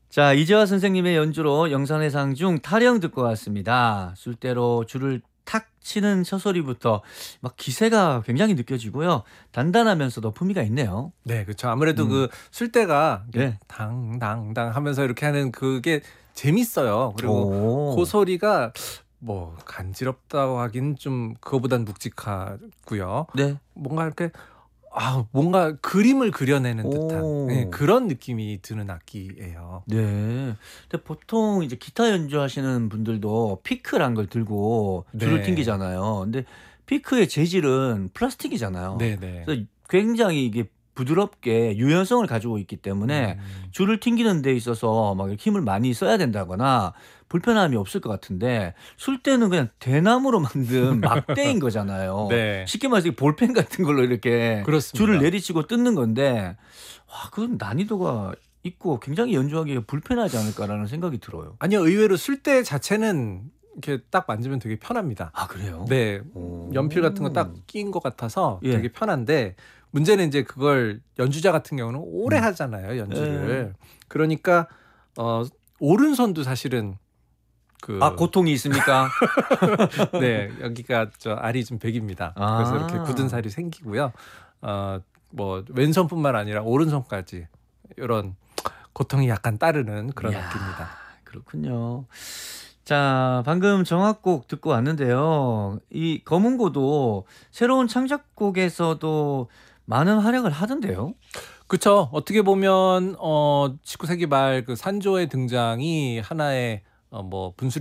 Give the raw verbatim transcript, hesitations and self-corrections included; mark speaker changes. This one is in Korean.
Speaker 1: 자, 이재화 선생님의 연주로 영산해상 중 타령 듣고 왔습니다. 술대로 줄을 탁 치는 서소리부터 막 기세가 굉장히 느껴지고요. 단단하면서도 품위가 있네요.
Speaker 2: 네, 그렇죠. 아무래도
Speaker 1: 음.
Speaker 2: 그 술대가 이렇게
Speaker 1: 네.
Speaker 2: 당당당 하면서 이렇게 하는 그게 재밌어요. 그리고 고
Speaker 1: 오.
Speaker 2: 소리가 뭐 간지럽다고 하긴 좀 그거보단 묵직하고요.
Speaker 1: 네.
Speaker 2: 뭔가 이렇게 아 뭔가 그림을 그려내는 듯한 예
Speaker 1: 오.
Speaker 2: 그런 느낌이 드는 악기예요.
Speaker 1: 네. 근데 보통 이제 기타 연주하시는 분들도 피크란 걸 들고 줄을
Speaker 2: 네.
Speaker 1: 튕기잖아요. 근데 피크의 재질은 플라스틱이잖아요.
Speaker 2: 네네.
Speaker 1: 그래서 굉장히 이게 부드럽게 유연성을 가지고 있기 때문에
Speaker 2: 음.
Speaker 1: 줄을 튕기는 데 있어서 막 이렇게 힘을 많이 써야 된다거나 불편함이 없을 것 같은데 술대는 그냥 대나무로 만든 막대인 거잖아요.
Speaker 2: 네.
Speaker 1: 쉽게 말해서 이 볼펜 같은 걸로 이렇게 줄을
Speaker 2: 그렇습니다.
Speaker 1: 내리치고 뜯는 건데 와 그건 난이도가 있고 굉장히 연주하기가 불편하지 않을까라는 생각이 들어요.
Speaker 2: 아니요. 의외로 술대 자체는 이렇게 딱 만지면 되게 편합니다.
Speaker 1: 아 그래요?
Speaker 2: 네. 연필 같은 거 딱
Speaker 1: 오.
Speaker 2: 끼인 것 같아서
Speaker 1: 예.
Speaker 2: 되게 편한데 문제는 인제 그걸 연주자 같은 경우는 오래
Speaker 1: 음.
Speaker 2: 하잖아요,
Speaker 1: 예.
Speaker 2: 연주를. 그러니까 어 오른손도 사실은
Speaker 1: 아
Speaker 2: 그
Speaker 1: 고통이 있습니까?
Speaker 2: 네. 여기가 저 알이 좀 백입니다. 그래서 이렇게 굳은
Speaker 1: 아.
Speaker 2: 살이 생기고요. 어 뭐 왼손뿐만 아니라 오른손까지 요런 고통이 약간 따르는 그런
Speaker 1: 이야
Speaker 2: 악기입니다.
Speaker 1: 그렇군요. 자 방금 정악곡 듣고 왔는데요. 이 검은고도 새로운 창작곡에서도 많은 활약을 하던데요.
Speaker 2: 그쵸. 어떻게 보면 어 십구 세기 말 그 산조의 등장이 하나의 어 뭐 분수